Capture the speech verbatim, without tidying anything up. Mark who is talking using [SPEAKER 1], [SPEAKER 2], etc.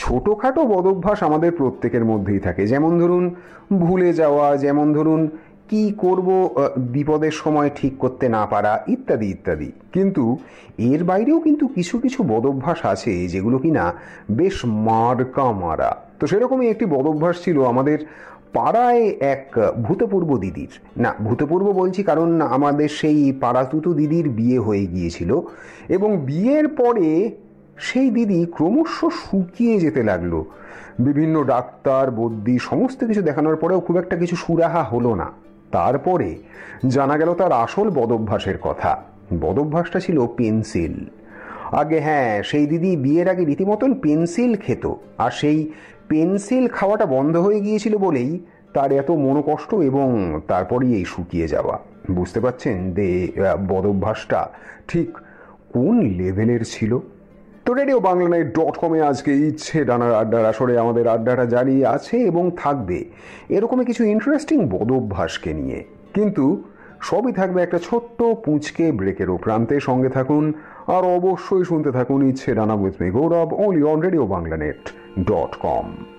[SPEAKER 1] ছোটোখাটো বদভ্যাস আমাদের প্রত্যেকের মধ্যেই থাকে। যেমন ধরুন ভুলে যাওয়া, যেমন ধরুন কি করব বিপদের সময় ঠিক করতে না পারা, ইত্যাদি ইত্যাদি। কিন্তু এর বাইরেও কিন্তু কিছু কিছু বদভ্যাস আছে যেগুলো কিনা বেশ মারকা মারা। তো সেরকমই একটি বদভ্যাস ছিল আমাদের পাড়ায় এক ভূতপূর্ব দিদির। না, ভূতপূর্ব বলছি কারণ আমাদের সেই পাড়াতুতু দিদির বিয়ে হয়ে গিয়েছিল, এবং বিয়ের পরে সেই দিদি ক্রমশ শুকিয়ে যেতে লাগলো। বিভিন্ন ডাক্তার বদ্যি সমস্ত কিছু দেখানোর পরেও খুব একটা কিছু সুরাহা হলো না। তারপরে জানা গেল তার আসল বদভ্যাসের কথা। বদভ্যাসটা ছিল পেন্সিল। আগে হ্যাঁ, সেই দিদি বিয়ের আগে রীতিমতন পেন্সিল খেত, আর সেই পেন্সিল খাওয়াটা বন্ধ হয়ে গিয়েছিল বলেই তার এত মনোকষ্ট এবং তারপরেই এই শুকিয়ে যাওয়া। বুঝতে পারছেন যে বদভ্যাসটা ঠিক কোন লেভেলের ছিল। তো রেডিও বাংলানিউজ ডট কমে আজকে ইচ্ছে ডানার আড্ডার আসরে আমাদের আড্ডাটা জারি আছে এবং থাকবে এরকমই কিছু ইন্টারেস্টিং বদভ্যাসকে নিয়ে। কিন্তু সবই থাকবে একটা ছোট্ট পুঁচকে ব্রেকের প্রান্তে। সঙ্গে থাকুন আর অবশ্যই শুনতে থাকুন ইচ্ছে ডানা with me Gaurav, only on radio Banglanews dot com.